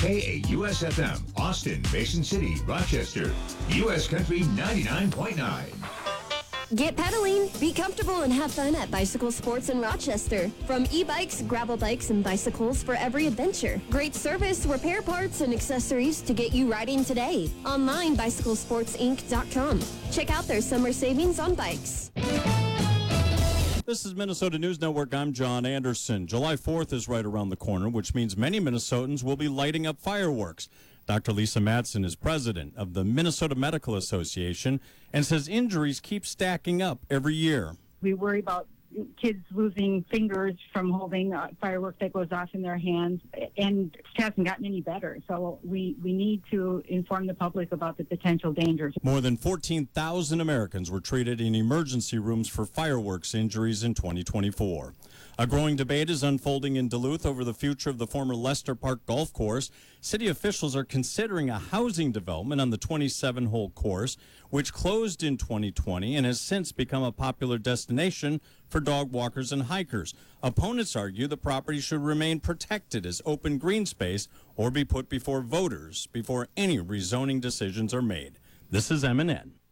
KAUS FM, Austin, Mason City, Rochester. US Country 99.9. Get pedaling, be comfortable, and have fun at Bicycle Sports in Rochester. From e-bikes, gravel bikes, and bicycles for every adventure. Great service, repair parts, and accessories to get you riding today. Online, bicyclesportsinc.com. Check out their summer savings on bikes. This is Minnesota News Network. I'm John Anderson. July 4th is right around the corner, which means many Minnesotans will be lighting up fireworks. Dr. Lisa Madsen is president of the Minnesota Medical Association and says injuries keep stacking up every year. We worry about kids losing fingers from holding fireworks that goes off in their hands, and it hasn't gotten any better. So we need to inform the public about the potential dangers. More than 14,000 Americans were treated in emergency rooms for fireworks injuries in 2024. A growing debate is unfolding in Duluth over the future of the former Lester Park Golf Course. City officials are considering a housing development on the 27-hole course, which closed in 2020 and has since become a popular destination for dog walkers and hikers. Opponents argue the property should remain protected as open green space or be put before voters before any rezoning decisions are made. This is MNN.